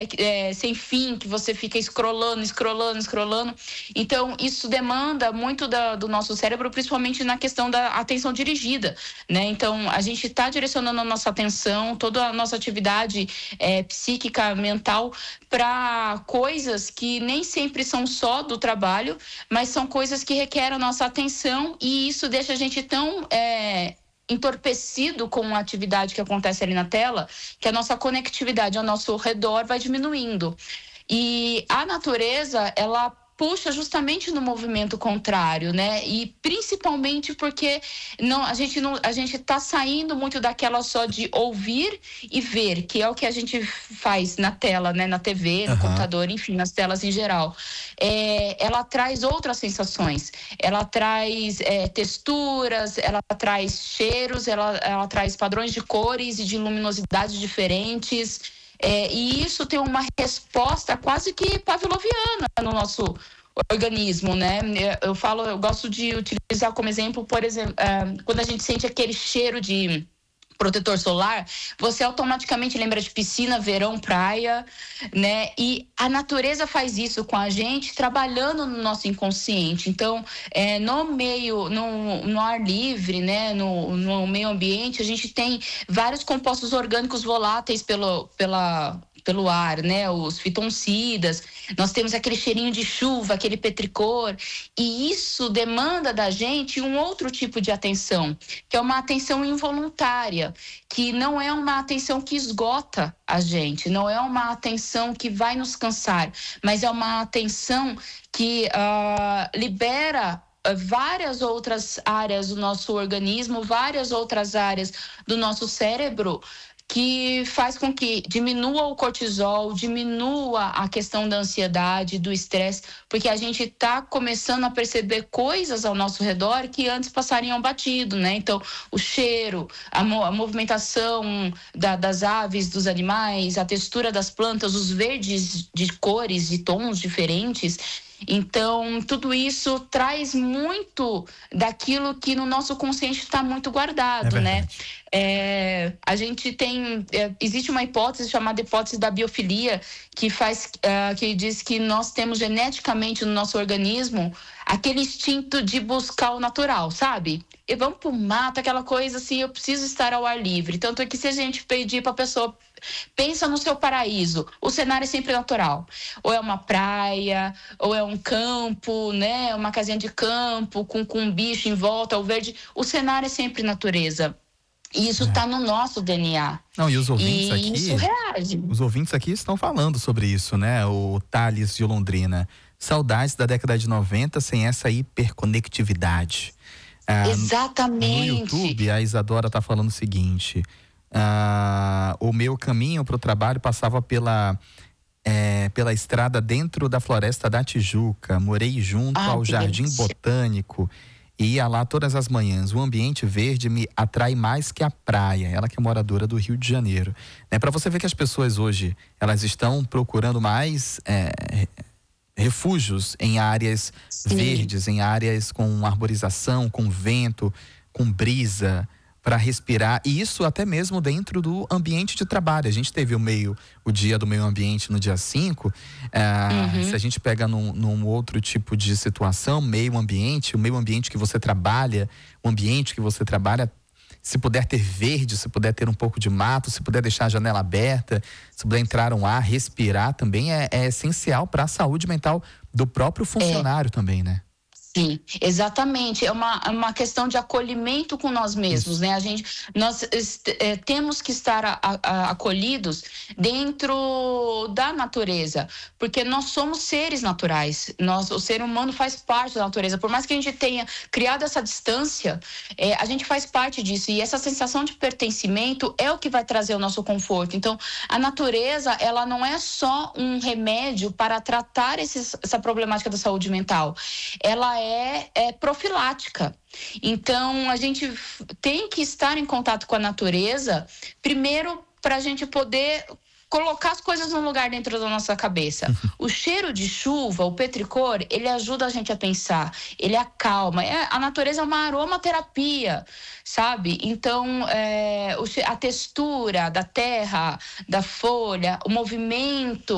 sem fim, que você fica scrollando. Então, isso demanda muito do nosso cérebro, principalmente na questão da atenção dirigida, né? Então, a gente está direcionando a nossa atenção, toda a nossa atividade psíquica, mental, para coisas que nem sempre são só do trabalho, mas são coisas que requerem a nossa atenção, e isso deixa a gente tão entorpecido com a atividade que acontece ali na tela, que a nossa conectividade ao nosso redor vai diminuindo. E a natureza, ela puxa justamente no movimento contrário, né? E principalmente porque a gente está saindo muito daquela só de ouvir e ver, que é o que a gente faz na tela, né? Na TV, no computador, enfim, nas telas em geral. Ela traz outras sensações, ela traz texturas, ela traz cheiros, ela traz padrões de cores e de luminosidade diferentes. E isso tem uma resposta quase que pavloviana no nosso organismo, né? Eu gosto de utilizar como exemplo, por exemplo, quando a gente sente aquele cheiro de protetor solar, você automaticamente lembra de piscina, verão, praia, né? E a natureza faz isso com a gente, trabalhando no nosso inconsciente. Então, no ar livre, né? No meio ambiente, a gente tem vários compostos orgânicos voláteis pelo ar, né? Os fitoncidas, nós temos aquele cheirinho de chuva, aquele petricor, e isso demanda da gente um outro tipo de atenção, que é uma atenção involuntária, que não é uma atenção que esgota a gente, não é uma atenção que vai nos cansar, mas é uma atenção que libera várias outras áreas do nosso organismo, várias outras áreas do nosso cérebro, que faz com que diminua o cortisol, diminua a questão da ansiedade, do estresse, porque a gente está começando a perceber coisas ao nosso redor que antes passariam batido, né? Então, o cheiro, a movimentação das aves, dos animais, a textura das plantas, os verdes de cores e tons diferentes. Então, tudo isso traz muito daquilo que no nosso consciente está muito guardado, né? A gente existe uma hipótese chamada hipótese da biofilia, que diz que nós temos geneticamente no nosso organismo aquele instinto de buscar o natural, sabe? E vamos pro mato, aquela coisa assim, eu preciso estar ao ar livre. Tanto é que se a gente pedir pra pessoa, pensa no seu paraíso, o cenário é sempre natural. Ou é uma praia, ou é um campo, né? Uma casinha de campo com um bicho em volta, o verde. O cenário é sempre natureza. E isso está no nosso DNA. Não, e os ouvintes isso reage. Os ouvintes aqui estão falando sobre isso, né? O Thales de Londrina. Saudades da década de 90 sem essa hiperconectividade. Exatamente. No YouTube, a Isadora está falando o seguinte: o meu caminho para o trabalho passava pela estrada dentro da Floresta da Tijuca. Morei junto ao Jardim Botânico e ia lá todas as manhãs. O ambiente verde me atrai mais que a praia. Ela que é moradora do Rio de Janeiro. Para você ver que as pessoas hoje, elas estão procurando mais refúgios em áreas verdes, em áreas com arborização, com vento, com brisa, para respirar, e isso até mesmo dentro do ambiente de trabalho. A gente teve o dia do meio ambiente no dia 5, se a gente pega num outro tipo de situação, o meio ambiente que você trabalha, se puder ter verde, se puder ter um pouco de mato, se puder deixar a janela aberta, se puder entrar um ar, respirar, também é essencial para a saúde mental do próprio funcionário também, né? Sim, exatamente. É uma questão de acolhimento com nós mesmos, né? Nós temos que estar acolhidos dentro da natureza, porque nós somos seres naturais. O ser humano faz parte da natureza. Por mais que a gente tenha criado essa distância, a gente faz parte disso. E essa sensação de pertencimento é o que vai trazer o nosso conforto. Então, a natureza, ela não é só um remédio para tratar essa problemática da saúde mental. Ela é profilática. Então, a gente tem que estar em contato com a natureza, primeiro para a gente poder colocar as coisas no lugar dentro da nossa cabeça. O cheiro de chuva, o petricor, ele ajuda a gente a pensar, ele acalma. A natureza é uma aromaterapia, sabe? Então, a textura da terra, da folha, o movimento